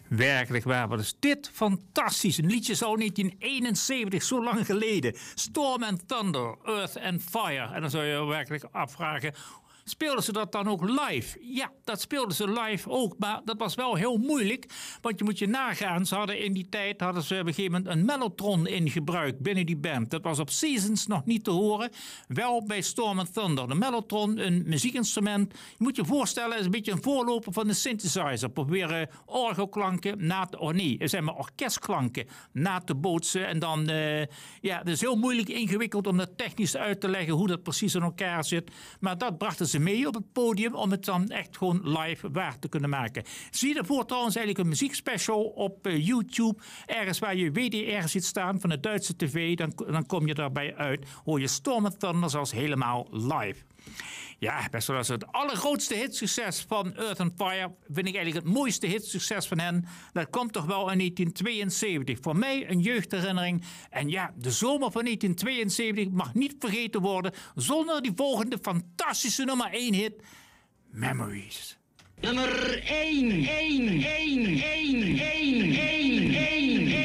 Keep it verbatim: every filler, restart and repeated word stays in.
Werkelijk waar, wat is dit fantastisch. Een liedje is al negentien eenenzeventig, zo lang geleden. Storm and Thunder, Earth and Fire. En dan zou je werkelijk afvragen, speelden ze dat dan ook live? Ja, dat speelden ze live ook, maar dat was wel heel moeilijk. Want je moet je nagaan, ze hadden in die tijd hadden ze op een gegeven moment een mellotron in gebruik binnen die band. Dat was op Seasons nog niet te horen, wel bij Storm and Thunder. De mellotron, een muziekinstrument, je moet je voorstellen, is een beetje een voorloper van de synthesizer. Proberen orgelklanken na te, oh nee, zeg maar orkestklanken na te bootsen. En dan, uh, ja, het is heel moeilijk ingewikkeld om dat technisch uit te leggen, hoe dat precies in elkaar zit. Maar dat brachten ze mee op het podium om het dan echt gewoon live waar te kunnen maken. Zie je daarvoor trouwens eigenlijk een muziekspecial op uh, YouTube, ergens waar je W D R ziet staan van de Duitse tv, dan, dan kom je daarbij uit, hoor je Storm and Thunder zelfs helemaal live. Ja, best wel eens het allergrootste hitsucces van Earth and Fire, vind ik eigenlijk het mooiste hitsucces van hen. Dat komt toch wel in negentien tweeënzeventig. Voor mij een jeugdherinnering. En ja, de zomer van negentien tweeënzeventig mag niet vergeten worden zonder die volgende fantastische nummer één hit, Memories. Nummer één.